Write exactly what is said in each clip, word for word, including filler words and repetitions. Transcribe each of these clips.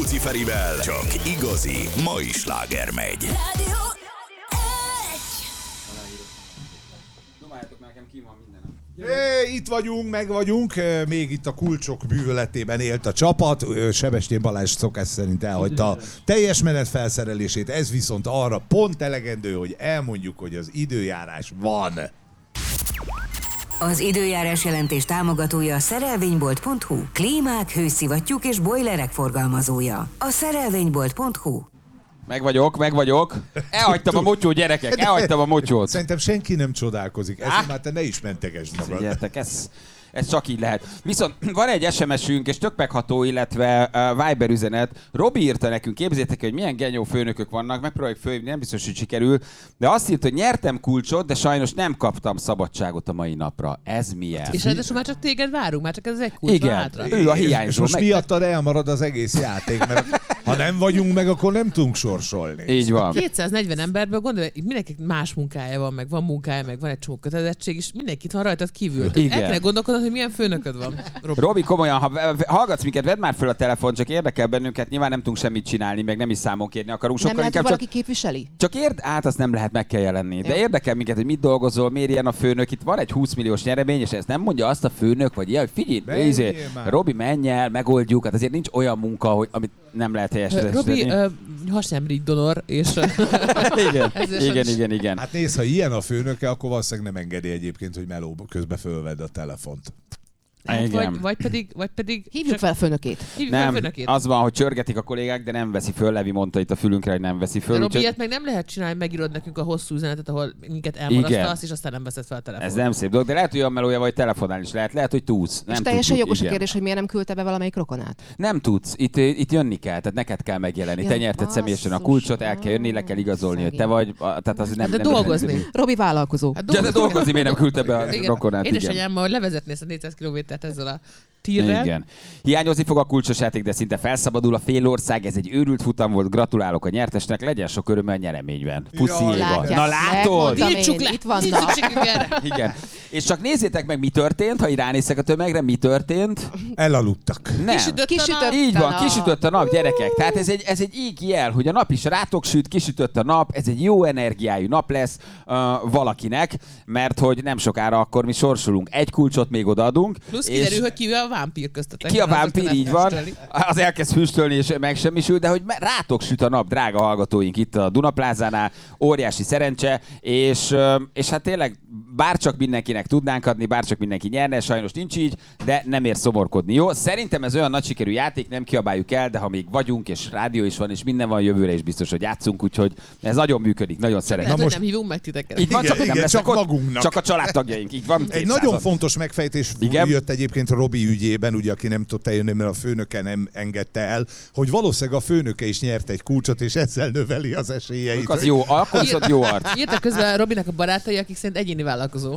Luciferivel csak igazi mai sláger megy. É, itt vagyunk, meg vagyunk, még itt a kulcsok bűvöletében élt a csapat. Sebestyén Balázs szokás szerint elhagyta a teljes menet felszerelését, ez viszont arra pont elegendő, hogy elmondjuk, hogy az időjárás van. Az időjárás jelentés támogatója a szerelvénybolt pont hu. Klímák, hőszivattyúk és bojlerek forgalmazója. A szerelvénybolt pont hu. Meg vagyok, meg vagyok. Elhagytam a motyó, gyerekek, elhagytam a motyót. Szerintem senki nem csodálkozik. Ezért már te ne is mentegesd magad. Figyeljetek, ez, ez csak így lehet. Viszont van egy es em es-ünk, és tök megható, illetve uh, Viber üzenet. Robi írta nekünk, képzétek, hogy milyen genyó főnökök vannak, megpróbáljuk fölhívni, nem biztos, hogy sikerül, de azt írta, hogy nyertem kulcsot, de sajnos nem kaptam szabadságot a mai napra. Ez milyen? És ráadásul már csak téged várunk, már csak ez egy kulcs van hátra. Igen, ő a hiányzó. És most meg... miattad elmarad az egész játék, mert ha nem vagyunk meg, akkor nem tudunk sorsolni. Így van. kétszáznegyven emberből gondolj, mindenki más munkája van, meg van munkája, meg van egy csomó kötelezettség, és mindenkit van rajtad kívül. El kellene gondolkodnod, hogy milyen főnököd van. Robi, Robi komolyan, ha hallgatsz minket, vedd már föl a telefon, csak érdekel bennünket, nyilván nem tudunk semmit csinálni, meg nem is számon kérni akarunk. Nem Sokkal lehet, hogy inkább valaki csak... képviseli? Csak érd, át azt nem lehet, meg kell jelenni. De Jó. érdekel minket, hogy mit dolgozol, miért ilyen a főnök. Itt van egy húsz milliós nyeremény, és ezt nem mondja azt a főnök, vagy ilyen, hogy figyelj, izé, Robi, menj el, megoldjuk. Hát azért nincs olyan munka, hogy, amit nem lehet helyesíteni. Robi, uh, hasemrigy donor, és... igen, igen, igen, igen. Hát nézd, ha ilyen a főnöke, akkor valószínűleg nem engedi egyébként, hogy meló közben fölvedd a telefont. Hát vagy, vagy pedig... Vagy pedig Hívjuk fel főnökét. Hívjuk fel Nem, főnökét. az van, hogy csörgetik a kollégák, de nem veszi föl. Levi mondta itt a fülünkre, hogy nem veszi föl. De Robi, úgyhogy... ilyet meg nem lehet csinálni, megírod nekünk a hosszú üzenetet, ahol minket elmarasztasz, és aztán nem veszed fel a telefont. Ez nem szép dolog, de lehet, hogy olyan melója vagy telefonálni is lehet. Lehet, hogy tudsz. Nem És teljesen tudjuk, jogos a igen. kérdés, hogy miért nem küldte be valamelyik rokonát. Nem tudsz, itt, itt jönni kell, tehát neked kell megjelenni. Ja, Te nyerted basszus. személyesen a kulcsot, el kell jönni, le kell igazolni, hogy te vagy, tehát az nem... De nem dolgozni. Robi vállalkozó. Hát Ja, de dolgozni, miért nem küldte be a Igen. rokonát, igen. Édesanyám, hogy levezetni ezt a négyszáz kilométert ezzel a tírrel. Igen. Hiányozni fog a kulcsos játék, de szinte felszabadul a félország. Ez egy őrült futam volt. Gratulálok a nyertesnek, legyen sok öröm a nyereményben. Puszi Jaj, Éva. látják. Na látod? Megmondtam Nyitsuk én, le! itt vannak. Nincs szükségünk erre. Igen. És csak nézzétek meg, mi történt, ha így ránézek a tömegre, mi történt. Elaludtak. Nem. Kisütött a Kisütött. nap. Így van, nap. kisütött a nap, gyerekek. Tehát ez egy, ez egy íg jel, hogy a nap is rátok süt, kisütött a nap, ez egy jó energiájú nap lesz uh, valakinek, mert hogy nem sokára akkor mi sorsolunk. Egy kulcsot még odaadunk. Plusz és kiderül, hogy ki a vámpír köztetek. ki a Az aztán vámpír, így van. elfesteli. Az elkezd füstölni és megsemmisül, de hogy rátok süt a nap, drága hallgatóink itt a Dunaplázánál, óriási szerencse, és, ö, és hát tényleg bárcsak mindenkinek tudnánk adni, bárcsak mindenki nyerne, sajnos nincs így, de nem ér szomorkodni, jó? Szerintem ez olyan nagy sikerű játék, nem kiabáljuk el, de ha még vagyunk, és rádió is van, és minden van, jövőre is biztos, hogy játszunk, úgyhogy ez nagyon működik, nagyon szeretem. Lehet, hogy most- nem hívunk meg titeket. Így van, Igen, csak nem igen, lesznek csak ott, magunknak. csak a családtagjaink, így van. Egy kétszázan. nagyon fontos megfejtés Igen? jött egyébként Robi ügyében, ugye, aki nem tudta jönni, mert a főnöke nem engedte el, hogy valószínűleg a főnöke is nyert egy kulcsot, és ezzel növeli az esélyeit. Az jó, akkor viszont jó arc. Írtak közben Robinak a barátai, akik szerint egyéni vállalkozó.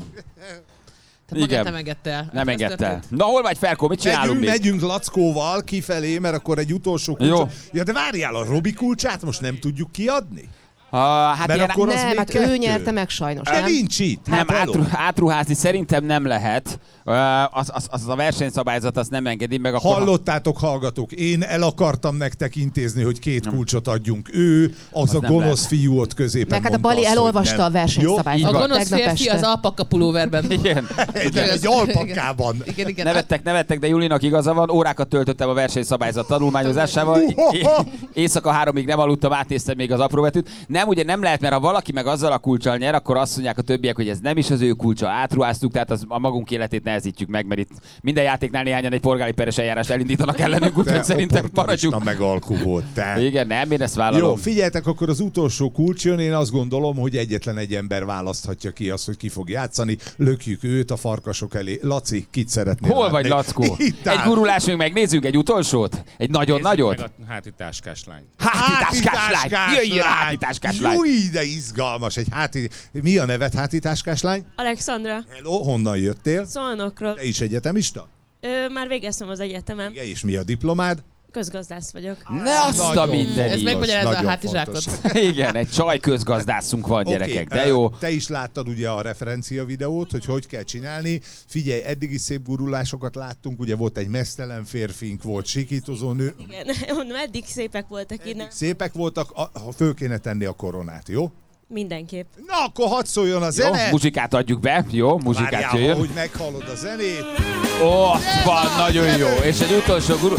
Tehát Igen. magát nem engedte el. Nem Hát engedte el. azt Na hol vagy, Ferkó, mit csinálunk Megyünk, még? megyünk Lackóval kifelé, mert akkor egy utolsó kulcsot. Jó. Ja, de várjál, a Robi kulcsát most nem tudjuk kiadni? Uh, hát Mert ilyen, akkor az Nem, még hát kettő. ő nyerte meg sajnos, De nem? nincs itt. nem, Hát átru, hello. átruházni szerintem nem lehet. Uh, az, az, az a versenyszabályzat azt nem engedi meg. Akkor Hallottátok, hallgatók, én el akartam nektek intézni, hogy két kulcsot adjunk. Ő, az, Az a nem gonosz lehet. fiú ott középen Meg hát a mondta Bali azt, hogy elolvasta nem. a versenyszabályzatot. A Jó? gonosz tegnap férfi este. az alpakka pulóverben. Igen. Egy, egy alpakában. Igen, igen. Nevettek, nevettek, de Julinak igaza van. Órákat töltöttem a versenyszabályzat tanulmányozásával. É- Éjszaka háromig nem aludtam, átnéztem még az apróbetűt. Nem, ugye nem lehet, mert ha valaki meg azzal a kulccsal nyer, akkor azt mondják a többiek, hogy ez nem is az ő kulcsa, átruháztuk, tehát az a magunk életét nehezítjük meg, mert itt minden játéknál néhányan egy polgári peres eljárást elindítanak ellenünk, úgyhogy szerintem maradjunk. megalkú volt, te. Igen, nem, én ezt vállalom. Jó, figyeljetek, akkor az utolsó kulcs jön, én azt gondolom, hogy egyetlen egy ember választhatja ki azt, hogy ki fog játszani. Lökjük őt a farkasok elé. Laci, kit szeretnél Hol látni? vagy, Lackó? Itt Egy áll. gurulás, még megnézzünk egy utolsót? Egy nagyon nagyot? Meg a háti táskás lány. Háti táskás lány! Jöjjön, háti táskás lány! Júj, de izgalmas. Egy háti... Mi a neved, háti táskás lány? Alexandra, Hello, honnan jöttél? Szolnokról. Te is egyetemista? Ö, már végeztem az egyetemen. Igen, és mi a diplomád? Közgazdász vagyok. Ne azt a minden. Ez megmagyarázza a nagyon hátizsákot. fontos. Igen, egy csaj közgazdászunk van, gyerekek, de Oké, jó. Te is láttad ugye a referencia videót, hogy hogy kell csinálni. Figyelj, eddig is szép gurulásokat láttunk, ugye volt egy meztelen férfink, volt sikítozó nő. Igen, eddig szépek voltak innen. Szépek voltak, a- ha föl kéne tenni a koronát, jó? Mindenképp. Na, akkor hadd szóljon a Jó, zene! muzsikát adjuk be, jó, muzsikát Várjál, jöjjön. ahogy meghallod a zenét. Ott van, nagyon jó. És egy utolsó guru...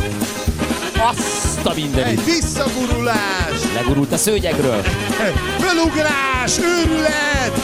Azt a mindenit. Egy visszagurulás! Legurult a szőnyegről. Fölugrás! Őrület!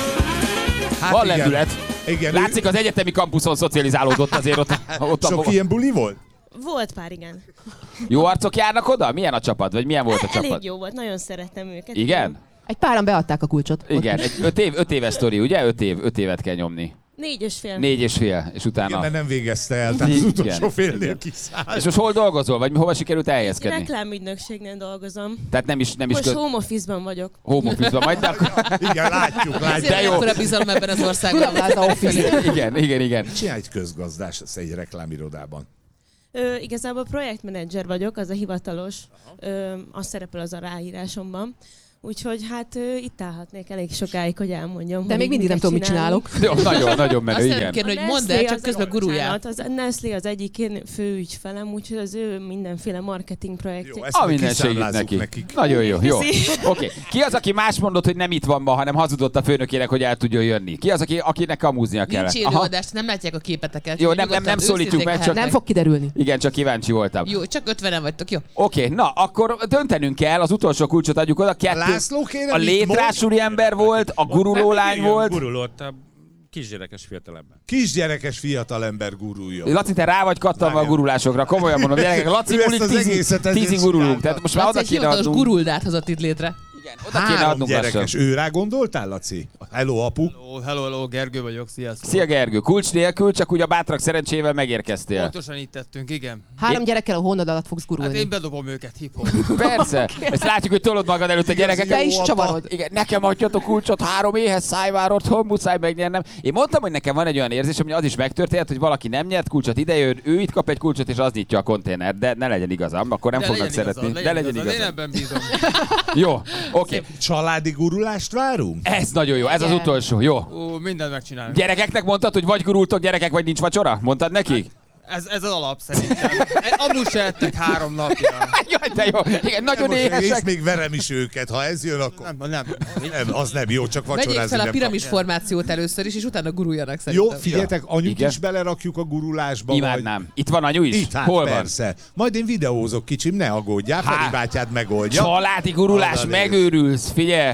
Hát Van igen. lendület. Igen, Látszik, az egyetemi kampuszon szocializálódott azért ott. ott Sok a... ilyen buli volt? Volt pár, igen. Jó arcok járnak oda? Milyen a csapat? Vagy milyen volt a Elég csapat? jó volt, nagyon szerettem őket. Igen? Egy páran beadták a kulcsot. Igen, Ott. egy öt, év, öt éves sztori, ugye? Öt, év, öt évet kell nyomni. Négy és fél. Négy és fél, és utána... Igen, mert nem végezte el, tehát az Igen. utolsó félnél kiszállt. És most hol dolgozol? Vagy hova sikerült elhelyezkedni? Reklámügynökségnél dolgozom. Tehát nem is, nem is Most köz... home office-ban vagyok. home office-ban majd, de akkor... Igen, látjuk, látjuk. Ezért De jó. ekkora bizalom ebben az országban. Plaza Office. Igen, igen, igen. Csinálj egy közgazdás egy reklámirodában. Ö, igazából projektmenedzser vagyok, az a hivatalos. Ö, az szerepel az a ráírásomban. Úgyhogy hát ö, itt állhatnék elég sokáig, hogy elmondjam. De hogy még mindig nem miket tudom, mit csinálunk. csinálok. Jó, nagyon, nagyon menő, Azt igen. szeretném kérni, hogy A mondd el, Nestlé csak az- közben guruljál. bocsánat, Az a Nestlé az egyik én fő ügyfelem, úgyhogy az ő mindenféle marketing projekt. Jó, ezt A meg minden segít kiszámlázzuk neki. nekik. Nagyon jó, jó. Köszi. Oké. Okay. Ki az, aki más mondott, hogy nem itt van ma, hanem hazudott a főnökének, hogy el tudjon jönni? Ki az, aki, akinek kamúznia kellett? Nincs élőadást, nem látják a képeteket. Jó, nem- nem- Nyugodtan, nem szólítjuk meg, őszinték csak- Nem lehetnek. fog kiderülni. Igen, csak kíváncsi voltam. Jó, csak ötvenen vagytok, jó? Oké, okay, na, akkor döntenünk kell, az utolsó kulcsot adjuk oda. Kettő, László kéne, a mit létrás úriember volt, a guruló lány volt. Gurulott a kisgyerekes fiatalember. Kisgyerekes fiatalember gurulja. Laci, te rá vagy kattanva a Várjál. gurulásokra, komolyan mondom, gyerekek, Laci Ő ezt mulik az tízig, egészet ezért tízig gurulunk, csinálta. tehát most már Laci oda egy kéne hivatalos adnunk. guruldát hozott itt létre. Igen, oda kéne Három adnunk gyerekes. lassan. Ő rá gondoltál, Laci? Hello, apu. Hello, hello, hello, Gergő vagyok, sziasztok. Szia Gergő, kulcs nélkül, csak úgy a bátrak szerencsével megérkeztél. Pontosan így tettünk, igen. Három gyerekkel a hónod alatt fogsz Hát gurulni. én bedobom őket hip-hop. Persze, ezt látjuk, hogy tolod magad előtt a gyerekeket. Te is csavarod. Igen, nekem adjatok kulcsot, három éhes szájvár otthon, muszáj megnyernem. Én mondtam, hogy nekem van egy olyan érzésem, hogy az is megtörtént, hogy valaki nem nyert kulcsot, idejön, ő itt kap egy kulcsot, és az nyitja a konténert, de ne legyen igazam, akkor nem De fognak legyen szeretni. igazad, De legyen igazad. Én igazam. ebben bízom. Jó, oké. Családi gurulást várunk? Ez nagyon jó, ez az Igen. utolsó, jó. Ó, mindent megcsinálunk. Gyerekeknek mondtad, hogy vagy gurultok gyerekek, vagy nincs vacsora? Mondtad nekik? Ez, ez az alap szerintem. Amúgy se ettek három napja. Jaj, de jó. Igen, nagyon Most és éhesek. még verem is őket, ha ez jön, akkor... Nem, nem. Nem, az nem jó, csak Vegyék vacsorázni fel a nem piramis kapják. formációt először is, és utána guruljanak Jó, szerintem. figyeljetek, anyuk Igen. is belerakjuk a gurulásba. Imádnám. Itt van anyu is? Vagy... Itt, hát Hol van? persze. Majd én videózok, kicsim, ne aggódjál, Há. Feri bátyád megoldja. Családi gurulás, Oda néz. megőrülsz, figyelj.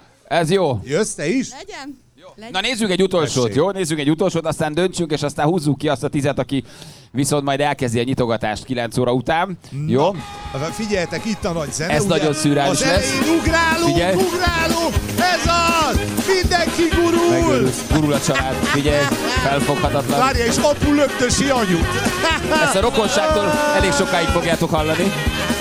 Ez jó. Jössz te is? Legyen? Na nézzük egy utolsót, Tessék. jó? Nézzük egy utolsót, aztán döntsünk, és aztán húzzuk ki azt a tizet, aki viszont majd elkezdi a nyitogatást kilenc óra után. Jó? Na, figyeljetek, itt a nagy zene. Ez ugye? nagyon szürreális Az elején lesz. ugrálunk, Figyelj. ugrálunk, ez az! Mindenki gurul! Megőrülsz, gurul a család, figyelj, felfoghatatlan. Várja, és apu löktösi anyut. Ezt a rokonságtól elég sokáig fogjátok hallani.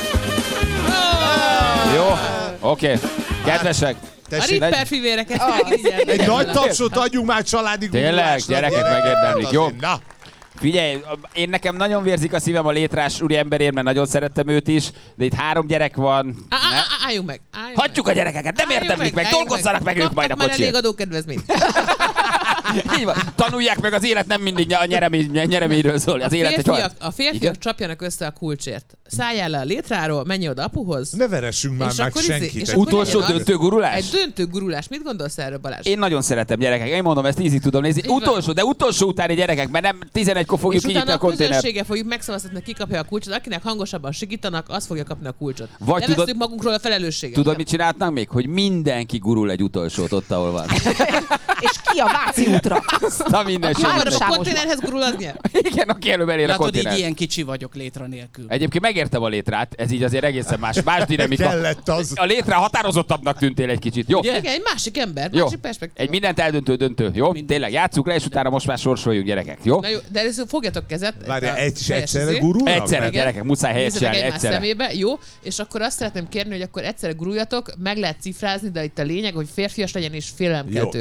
Jó? Oké. Okay. Kedvesek. A Tessék, Ripper fivéreket. egy nagy tapsot adjunk már családi Tényleg, gurulásra. gyerekek, Gyere, megérdemlik, hát jó? azért, Na, Figyelj, én nekem nagyon vérzik a szívem a létrás úri emberért, mert nagyon szerettem őt is, de itt három gyerek van. Á, á, Ne? á, Álljunk meg. álljunk Hagyjuk a gyerekeket, nem Álljunk érdemlik meg, álljunk dolgozzanak meg ők majd a Kaptak már elég kocsiért. adókedvezményt. Így van. Tanulják meg, az élet nem mindig a nyeremény, nyereményről szól. Az A élet egy férfiak, olyan. a férfiak Igen? csapjanak össze a kulcsért. Szálljál le a létráról, menj oda apuhoz. ne veressünk már És meg akkor izé- senkit. és Egy- akkor Utolsó legyen az. döntő gurulás? Egy döntő gurulás. Mit gondolsz erről, Balázs? Én nagyon szeretem gyerekek, én mondom, ezt ízig tudom nézni. Így van. Utolsó, de utolsó utáni gyerekek, mert nem tizenegykor fogjuk és kinyitni utána a a konténert. közönsége fogjuk megszavaztatni, ki kapja a kulcsot. Akinek hangosabban sikítanak, az fogja kapni a kulcsot. Vagy Levesszük tudod- magunkról a felelősséget. Tudod, mit csinálhatnánk még? Hogy mindenki gurul egy utolsót ott, ahol van. És ki a Váci útra? Azt a minden Ki akar a Sávos. konténerhez gurul, az nyer. Igen, aki előbb elér a Látod, így konténert. ilyen kicsi vagyok létra nélkül. Egyébként megértem a létrát, ez így azért egészen más, más dinamika. Kellett az. A létre határozottabbnak tűntél egy kicsit. Jó? Ugye? Igen, egy másik ember, Jó. másik perspektíva. Egy mindent eldöntő döntő, jó? Tényleg, játsszuk le, és utána most már sorsoljunk, gyerekek, jó? Na jó, de először fogjatok kezet. Várjál, a egy, fejes egyszerre izé. gurulnak? Egyszerre, Mert- gyerekek, muszáj helyes Nézzetek csinálni, egymás egyszerre. szemébe, jó? És akkor azt szeretném kérni, hogy akkor egyszerre guruljatok, meg lehet cifrázni, de itt a lényeg, hogy férfias legyen és Jó, félelemkeltő. gyerekek,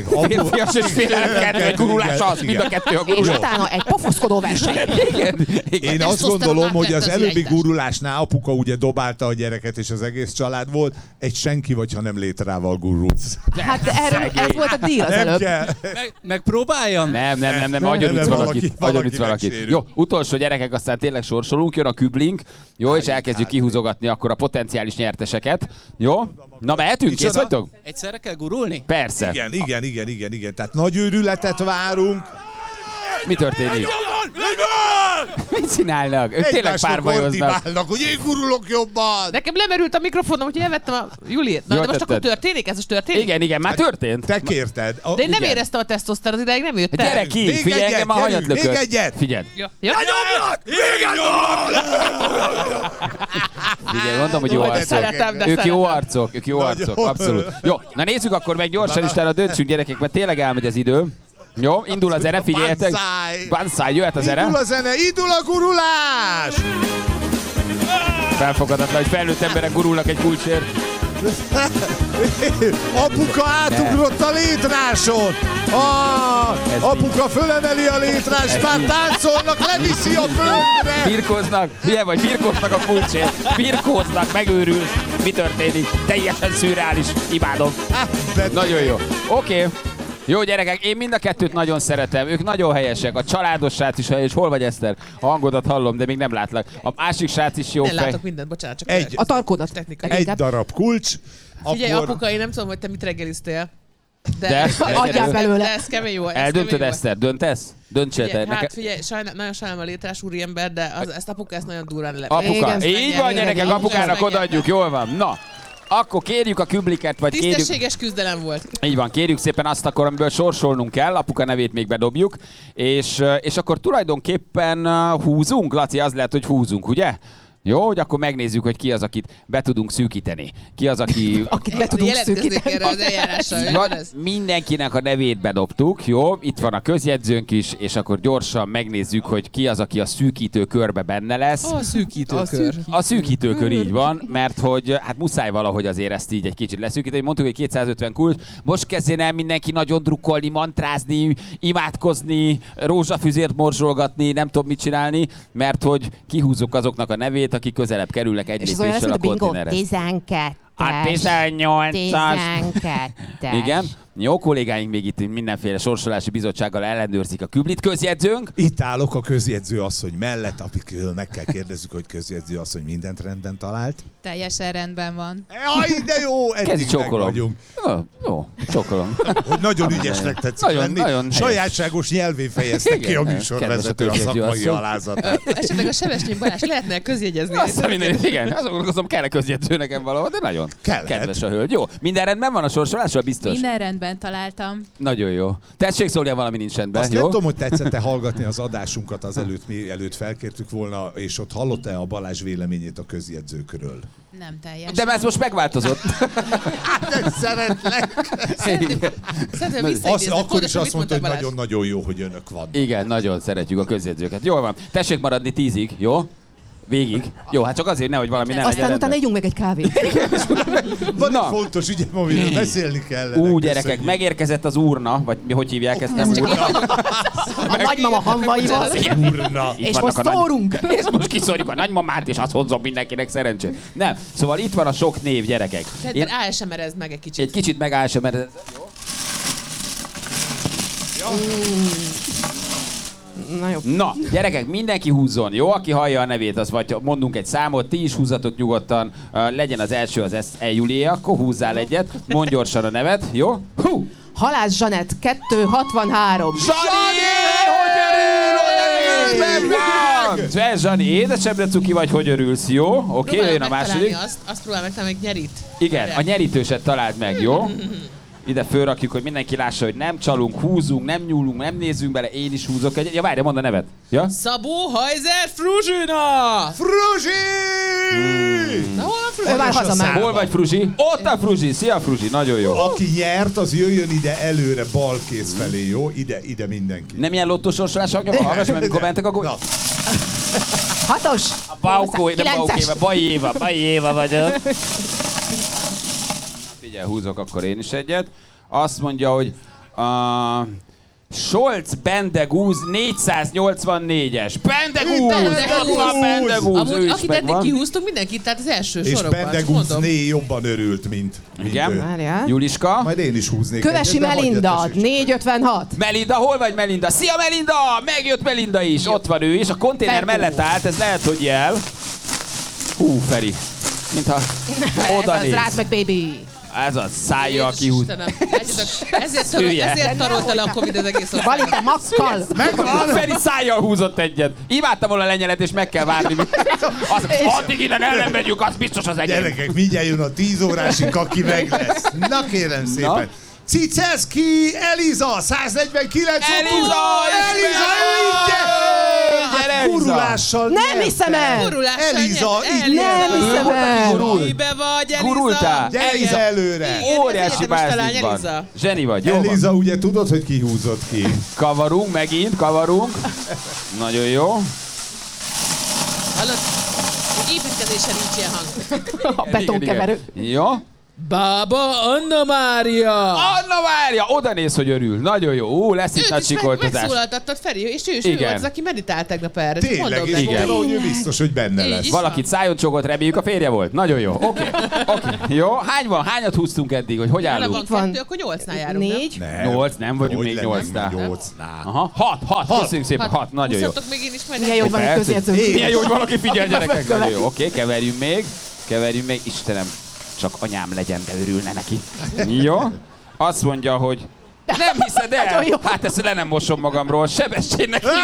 Férfias és félelemkeltő egy gurulás az, mind a kettő a És gurulás. utána egy pofoszkodó verseny. Igen, igen. Én azt Testoszteron gondolom, hogy átment az az előbbi irányítás. gurulásnál apuka ugye dobálta a gyereket, és az egész család volt. Egy senki vagy, ha nem létrával gurulsz. Hát erről, ez volt a díl az Nem előbb. kell. Meg, megpróbáljam? Nem, nem, nem, nem, Nem, agyonütsz nem, valakit. valaki- Agyonütsz valaki valakit. megsérül. Jó, utolsó gyerekek, aztán tényleg sorsolunk, jön a küblink, jó, és elkezdjük kihúzogatni akkor a potenciális nyerteseket. Jó? Na, mehetünk? Kész Micsoda? vagytok? Egyszerre kell gurulni? Persze. Igen, igen, igen, igen, igen. Tehát nagy őrületet várunk. Mi történik? Mit csinálnak? Ők tényleg Egymásnak párbajoznak. ordibálnak, hogy én gurulok jobban. Nekem lemerült a mikrofonom, hogy elvettem a Juliét. Na, Jól de most akkor tetted. történik? Ez most történik? Igen, igen, már történt. Te kérted. A, De én nem igen. éreztem a tesztoszterot, idáig nem jött el. Gyere ki, Még figyelj, egyet, engem a hanyat gyerünk, még lökött. egyet. Figyeld. Ja. Ja. Figyelj, mondom, hogy jó Majd arcok. szeretem, de Ők jó szeretem. arcok, ők jó Nagyon. arcok, abszolút. Jó, na nézzük akkor meg gyorsan, és utána döntsünk gyerekek, mert tényleg elmegy az idő. Jó, indul a zene, figyeljetek. Banzai. Banzai, jöhet a zene. Indul a zene, indul a gurulás! Felfogadatlan, hogy felnőtt emberek gurulnak egy kulcsért. Apuka átugrott a létráson! Ah, Ez apuka fölemeli a létrást, már táncolnak, leviszi a földre! Birkóznak, milyen vagy, birkóznak a kulcsért. Birkóznak, megőrülsz. Mi történik? Teljesen szürreális, imádom. De Nagyon jó. Oké. Okay. Jó gyerekek, én mind a kettőt nagyon szeretem, ők nagyon helyesek, a családos srác is helyes. Hol vagy Eszter? A hangodat hallom, de még nem látlak. A másik srác is jó Nem fej. látok mindent, bocsánat, csak Egy- A tarkódat. technikai. egy Inkább. darab kulcs, Figyelj, akkor... apuka, én nem tudom, hogy te mit reggeliztél. De, De? Adjál belőle. De ez kemény jó. ez Eldöntöd, kemény jó. Eszter? Döntesz? Döntsél te. Figyelj, hát Neked... figyelj, sajnál, nagyon sajnálom a létrás úriember, de az, ezt apuka ezt nagyon durván le. Apuka, Igen, így megnyeri, van igen, gyerekek, igen, apukának igen. odaadjuk, jól van. Na, akkor kérjük a kübliket, vagy kérjük... Tisztességes küzdelem volt. Így van, kérjük szépen azt akkor, amiből sorsolnunk kell, apuka nevét még bedobjuk, és, és akkor tulajdonképpen uh, húzunk, Laci, az lehet, hogy húzunk, ugye? Jó, hogy akkor megnézzük, hogy ki az, akit be tudunk szűkíteni. Ki az, aki... Akit be tudunk Jelentkezzék szűkíteni. erre az eljárással. hogy Van, van ez? mindenkinek a nevét bedobtuk, jó? Itt van a közjegyzőnk is, és akkor gyorsan megnézzük, hogy ki az, aki a szűkítő körbe benne lesz. A szűkítőkör. A szűkítőkör így van, mert hogy hát muszáj valahogy azért ezt így egy kicsit leszűkíteni. Mondtuk, hogy kétszázötven kult. Most kezdjen el mindenki nagyon drukkolni, mantrázni, imádkozni, rózsafüzért morzsolgatni, nem tudom mit csinálni, mert hogy kihúzzuk azoknak a nevét, akik közelebb kerülnek egy És ez olyan lesz, lépéssel a mint a bingo. konténerhez. tizenkettes. A tizennyolcas. tizenkettes. Igen. Jó, kollégáink még itt mindenféle sorsolási bizottsággal ellenőrzik a küblit. Közjegyzőnk. Itt állok a közjegyző asszony mellett, akikről meg kell kérdezzük, hogy közjegyző asszony mindent rendben talált. Teljesen rendben van. Jaj, de jó, Kezdj eddig meg csókolom. vagyunk. Jó, jó, csókolom. Hogy nagyon ügyesnek tetszik Nagyon- lenni. nagyon helyes. Sajátságos nyelvén fejezte ki a Igen, műsorvezető a kedves a közjegyző szakmai asszony. alázatát. Esetleg a Sebestyén Balázs lehetne közjegyezni. Azt a minden, igen, azon gondolkozom, kell-e közjegyző nekem valahol, de nagyon Kellett. kedves a hölgy. Jó, minden rendben van a sorsolással, biztos? Minden rendben találtam. Nagyon jó. Tessék szólni, ha valami nincs rendben, Azt jó? nem tudom, hogy tetszett-e hallgatni az adásunkat az előtt, mi előtt felkértük volna, és ott hallotta-e a Balázs véleményét a közjegyzőkről? Nem teljesen. De ez most megváltozott. Hát szeretlek! Szerintem Azt, visszaidéznek. akkor is Pontosan azt mit mondta, hogy Balázs? nagyon-nagyon jó, hogy önök van. Igen, nagyon szeretjük a közjegyzőket. Jól van. Tessék maradni tízig, jó? Végig. Jó, hát csak azért nehogy valami nem legyen Aztán utána rendben. ígyunk meg egy kávét. Van Na. egy fontos ügyem, amiről beszélni kellene. Ú, gyerekek, Köszönjük. megérkezett az úrna, vagy mi, hogy hívják ezt? Nem úrna. A nagymama hamvaival. Úrna. Itt És vannak most a nagy- szórunk. És most kiszorjuk a nagymamát, és azt hozzon mindenkinek szerencsét. Nem, szóval itt van a sok név, gyerekek. Én Szerintem á es em erezd meg egy kicsit. egy kicsit megáll sem, mert ez... Na jó. Na, gyerekek, mindenki húzzon, jó? Aki hallja a nevét, az vagy mondunk egy számot, ti is húzzatok nyugodtan, uh, legyen az első az ez E. Julia, akkor húzzál egyet, mondj gyorsan a nevet, jó? Hú! Halász Zsanett, kettő hatvanhárom. Zsani! Hogy örül? Hogy örülsz meg? Ez Zsani, édesebbre cuki vagy, hogy örülsz, jó? Oké, okay, Próbálj jön a megtalálni második. Azt, azt próbál megtalálni, hogy nyerit. Igen, a nyerítőset találd meg, jó? Ide fölrakjuk, hogy mindenki lássa, hogy nem csalunk, húzunk, nem nyúlunk, nem nézzünk bele, én is húzok egyet. Ja, várj, mondd a nevet. Ja? Szabó Hajzer Fruzsina! Fruzsi! Na hol van Fruzsina? Ő már hazament. Hol vagy, Fruzsi? Ott a Fruzsi, szia Fruzsi, nagyon jó. Aki nyert, az jöjjön ide előre, bal kéz felé, jó? Ide, ide mindenki. Nem ilyen lottósorsolás, hallgass meg, mikor mentek a gól. Na, Hatos. Baukó, nem Kilences. Baukó Éva, Baj Éva, Baj Éva vagyok. Figyelj, húzok akkor én is egyet. Azt mondja, hogy A Scholz Bendegúz négyszáznyolcvannégyes. Bendegúz! Ott van Bendegúz! Amúgy, Ő is akit eddig megvan. kihúztunk, mindenkit, tehát az első És sorokban. Bendegúzné jobban örült, mint, mint Igen. ő. Várjál. Juliska? Majd én is húznék. Kövesi egyet, de hagyjad Melinda, tessék. négy ötvenhat. Melinda, hol vagy Melinda? Szia Melinda! Megjött Melinda is, ott van ő is. A konténer Fergó. mellett állt, ez lehet, hogy jel. Hú, Feri. Mintha oda Ez az néz. ráz meg, baby. Ez a szájjal kihúz. Istenem, látjátok, ezért, tarol, Hülye. ezért tarolta le a Covid az egész országot. Valite makkal. A Feri szájjal húzott egyet. Imádtam volna a lenyelet, és meg kell várni. Az, addig innen el nem megyünk, az biztos az egyet. Gyerekek, mindjárt jön a tíz órásig, aki meg lesz. Na kérem szépen. Na. Ciceszki Eliza, száznegyvenkilenc. Eliza! Eliza, ügye! Gyere, Eliza! Gurulással Nem nyert. hiszem el. Gurulással Eliza, nyert. így Nem hiszem el. Gurul. Mibe vagy, Eliza? Gurultál. Gyere Eliza. előre. Igen, Óriási ez egyetemes talán, bázisban. Eliza. Zseni vagy, jó van. Eliza, ugye tudod, hogy ki húzott ki? Kavarunk, megint, kavarunk. Nagyon jó. Hallod? Hogy építkezésen nincs ilyen hang. A betonkeverő. Jó. Bába Anna Mária! Anna Mária, oda néz, hogy örül. Nagyon jó. Ú, lesz itt Őt nagy is meg, sikoltozás. megszólaltattad, Feri, és ő is ő Igen. volt az, aki meditált tegnap erre. Tényleg, Mondom és neki. Igen. valahogy ő biztos, hogy benne Így lesz. is. Valakit szájon csokott, reméljük a férje volt. Nagyon jó. Oké. Okay. Okay. Jó. Hány van? Hányat húztunk eddig, hogy hogy Nála állunk? van Itt van. kettő, akkor nyolcnál járunk, nem? Négy. Nem. Nyolc, nem vagyunk Hogy még lenne nyolcnál. Nyolcnál. Aha, hat, hat. Hat. Köszönjük szépen, hat. Nagyon jó. Húzzatok még én is menni. Milyen jó, hogy van egy Persze. közjegyző. Milyen jó, hogy valaki figyel, gyerekek. Nagyon jó. Oké, okay, keverjünk még. Keverjünk még. Istenem, csak anyám legyen, de örülne neki. Jó. Azt mondja, hogy nem hiszed el? Nagyon jó. Hát ezt le nem mosom magamról. Sebestyénnek hívják.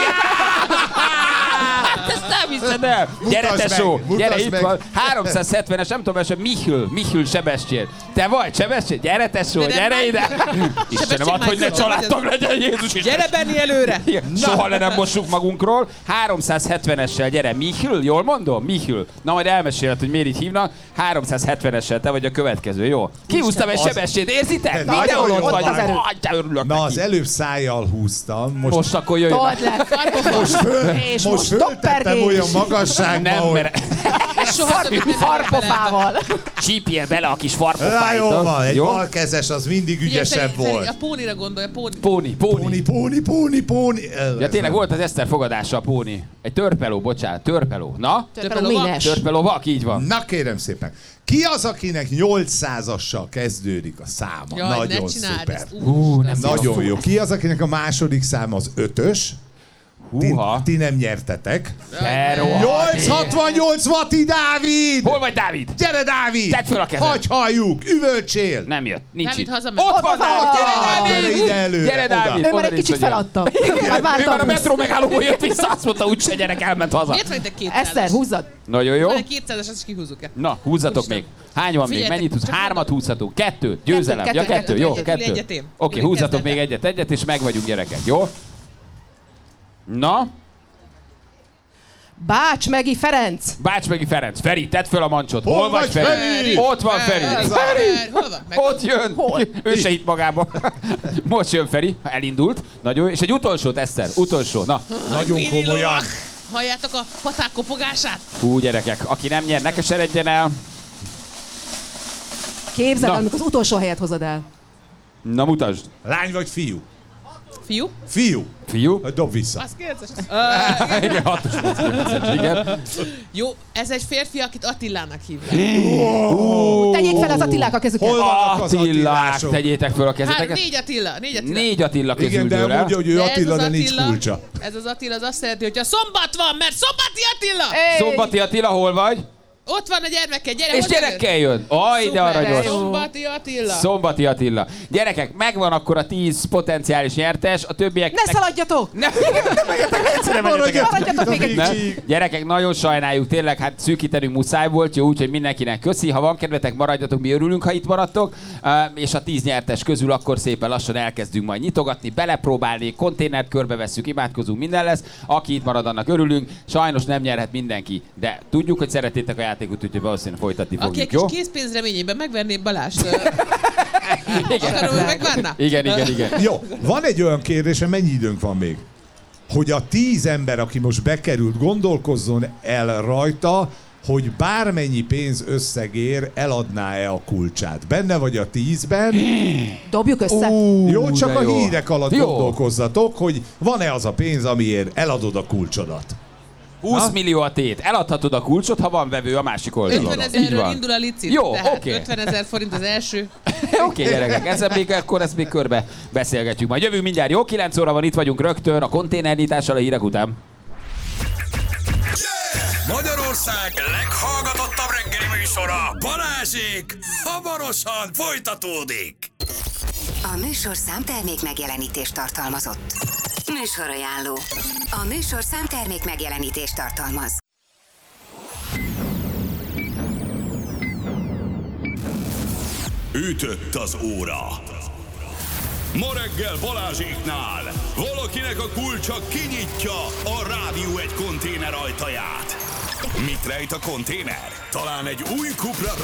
Hát ezt nem hiszed el. Gyere, Mutasd tesó, meg, gyere, mutasd itt meg. van. háromszázhetvenes, nem tudom, ez Michül, Michül Sebestyén. Te vagy Sebestyén? Gyere, tesó, De nem gyere vagy. ide. Istenem, add, hogy ne Michael. családtag legyen, Jézus Isten. Gyere Benni előre! Igen, soha le nem mossuk magunkról. háromszázhetvenessel, gyere, Michül, jól mondom? Michül. Na majd elmeséled, hogy miért így hívnak. háromszázhetvenessel, te vagy a következő, jó? Kihúztam egy Az- Sebestyént, érzitek? De Mindenhol nagyon ott jó, vagy. ott az erő. Adjál, örülök Na, az neki. előbb szájjal húztam, most, Most akkor jöjjön. Told le. most, föl, És most most föltettem doppergés. olyan magasságba, Nem, hogy... mert És soha többet nem Farpofával. csípjél bele a kis Rá, farpofáit. jó van, egy Jó? balkezes, az mindig ügyesebb volt. A pónira gondolj, a póni. Póni, póni. Póni, póni, póni, póni. Ja, tényleg volt az Eszter fogadása a póni. Egy törpeló, bocsánat, törpeló. Na? Törpeló mínes. Törpeló vak, így van. Na kérem szépen. Ki az, akinek nyolcszázassal kezdődik a száma? Jaj, ne Nagyon csináld szuper. ezt. Hú, nem Nagyon jó. Ki az, akinek a második szám az ötös? Ti, Húha. ti nem nyertetek. Erről. nyolcszázhatvannyolc Vati Dávid! Hol vagy, Dávid? Gyere, Dávid! Tedd föl a kezed. Hagy halljuk, üvölcsél! Nem jött, nincs Dávid, itt. hazamegy. Ott van, Dávid! Gyere, Gyere Dávid! ide előre, Gyere, oda. Dávid! Ő már Oda egy néz, kicsit hogy jön. feladta. Már Ő már vártam. a metró megállóból jött vissza, azt mondta, úgyse gyerek, elment haza. Miért van itt egy kétszázas? Eszter, húzzad. Nagyon jó. Van egy kétszázas, azt is kihúzzuk-e? Na, húzzatok még. Hány van még? Figyeljetek, Mennyit húz? csak Hármat mondom. húzhatunk. Kettő. Győzelem. Kettő, Ja, kettő, kettő. Jó, egyet, kettő. egyet én. Oké, Én húzzatok kezdem. még egyet, egyet, és meg vagyunk, gyerekek. Jó? Na, Bács Megi Ferenc. Bács-megi Ferenc. Feri, tedd föl a mancsot. Hol, Hol vagy, vagy, Feri? Feri? Ott van Feri. Ez a- Feri! Hol van? Meg- Ott jön. Hol? Ő se hitt magába. Most jön Feri. Elindult. Nagyon jó. És egy utolsót, Eszter. Utolsó. Na. Nagyon komolyan. Halljátok a paták kopogását? Hú, gyerekek. Aki nem nyer, ne keseredjen el. Képzeld Na. el, amikor az utolsó helyet hozod el. Na, mutasd. Lány vagy fiú? Fiú? Fiú. Fiú. Dob vissza. Az kérdezes. Igen, hatos nyolcvankilences, igen. Jó, ez egy férfi, akit Attilának hívnak. Tegyék fel az Attilák a kezüket. Hol vannak az Attillák, Attilások? tegyétek föl a Három, kezeteket. négy Attila, négy Attila. Négy Attila Igen, de közül mondja, hogy ő De ez Attila, az de nincs Attila- kulcsa. Ez az Attila, az azt szereti, hogyha szombat van, mert szombati Attila! Hey. Szombati Attila, hol vagy? Ott van a gyermeke, gyere És hozzá gyerekkel jön. Aj, de Szuper, aranyos. Szombati Attila. Szombati Attila. Gyerekek, megvan akkor a tíz potenciális nyertes, a többiek... Ne szaladjatok! Ne, egyszerűen menjetek el. Maradjatok még egy Ne? Gyerekek, nagyon sajnáljuk, tényleg, hát szűkítenünk muszáj volt, jó, úgyhogy mindenkinek köszi. Ha van kedvetek, maradjatok, mi örülünk, ha itt maradtok. Uh, és a tíz nyertes közül akkor szépen lassan elkezdünk majd nyitogatni, belepróbálni, konténert körbevesszük, imádkozunk, minden lesz. Aki itt marad, annak örülünk. Sajnos nem nyerhet mindenki, de tudjuk, hogy szeretétek a játékot, úgyhogy valószínűleg folytatni Aki egy fogjuk, kis jó? készpénz reményében megverné Balást. Igen. Akarom, hogy megvárná? Igen, igen, igen. Jó, van egy olyan kérdésem, mennyi időnk van még? Hogy a tíz ember, aki most bekerült, gondolkozzon el rajta, hogy bármennyi pénz összegér eladná-e a kulcsát. Benne vagy a tízben. Dobjuk össze. Ú, jó, csak a jó. hírek alatt Jó. gondolkozzatok, hogy van-e az a pénz, amiért eladod a kulcsodat. húsz Ha? millió a tét. Eladhatod a kulcsot, ha van vevő a másik oldalon. ötven Így ezerről van. indul a licit. Jó, tehát oké. ötven ezer forint az első. Oké, okay, gyerekek, ezzel még, akkor ezt még körbe beszélgetjük. Majd jövünk mindjárt. Jó, kilenc óra van, itt vagyunk rögtön a konténernyitással a hírek után. Magyarország leghallgatottabb reggeli műsora, Balázsék, hamarosan folytatódik. A műsorszám termék megjelenítést tartalmazott. Műsorajánló. A műsorszám termék megjelenítést tartalmaz. Ütött az óra. Ma reggel Balázséknál valakinek a kulcsa kinyitja a Rádió egy konténer ajtaját. Mit rejt a konténer? Talán egy új Cupra